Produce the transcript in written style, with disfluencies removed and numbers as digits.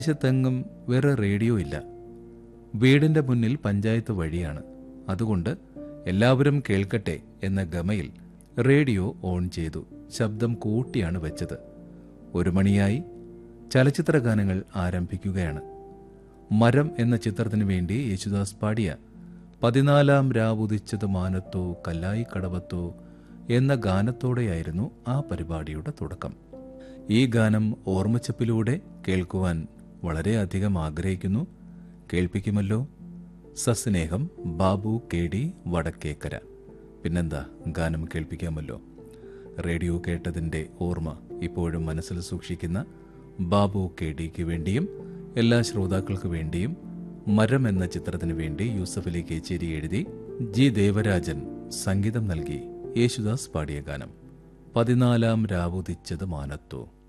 ദേശത്തെങ്ങും വേറെ റേഡിയോ ഇല്ല. വീടിന്റെ മുന്നിൽ പഞ്ചായത്ത് വഴിയാണ്. അതുകൊണ്ട് എല്ലാവരും കേൾക്കട്ടെ എന്ന ഗമയിൽ റേഡിയോ ഓൺ ചെയ്തു. ശബ്ദം കൂട്ടിയാണ് വെച്ചത്. 1 മണിയായി. ചലച്ചിത്ര ഗാനങ്ങൾ ആരംഭിക്കുകയാണ്. മരം എന്ന ചിത്രത്തിനു വേണ്ടി യേശുദാസ് പാടിയ 14 രാവുദിച്ചത് മാനത്തോ കല്ലായി കടവത്തോ എന്ന ഗാനത്തോടെയായിരുന്നു ആ പരിപാടിയുടെ തുടക്കം. ഈ ഗാനം ഓർമ്മച്ചപ്പിലൂടെ കേൾക്കുവാൻ വളരെയധികം ആഗ്രഹിക്കുന്നു. കേൾപ്പിക്കുമല്ലോ. സസ്നേഹം ബാബു KD വടക്കേക്കര. പിന്നെന്താ, ഗാനം കേൾപ്പിക്കാമല്ലോ. റേഡിയോ കേട്ടതിൻ്റെ ഓർമ്മ ഇപ്പോഴും മനസ്സിൽ സൂക്ഷിക്കുന്ന ബാബു KDക്ക് വേണ്ടിയും എല്ലാ ശ്രോതാക്കൾക്ക് വേണ്ടിയും മരം എന്ന ചിത്രത്തിനു വേണ്ടി യൂസഫ് അലി കേച്ചേരി എഴുതി ജി ദേവരാജൻ സംഗീതം നൽകി യേശുദാസ് പാടിയ ഗാനം 14 രാവുദിച്ചത് മാനത്തോ.